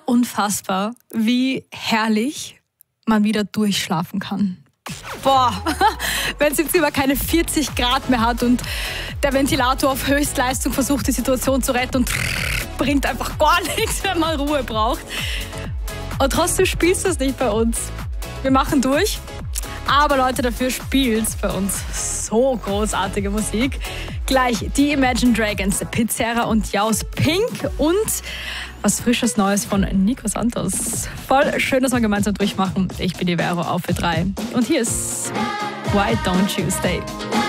unfassbar, wie herrlich man wieder durchschlafen kann. Boah, wenn es jetzt über keine 40 Grad mehr hat und der Ventilator auf Höchstleistung versucht, die Situation zu retten und bringt einfach gar nichts, wenn man Ruhe braucht. Und trotzdem spielst du es nicht bei uns. Wir machen durch, aber Leute, dafür spielt's bei uns so großartige Musik. Gleich die Imagine Dragons, Pizzerra und Jaus Pink und was Frisches Neues von Nico Santos. Voll schön, dass wir gemeinsam durchmachen. Ich bin die Vero auf für 3. Und hier ist Why Don't You Stay?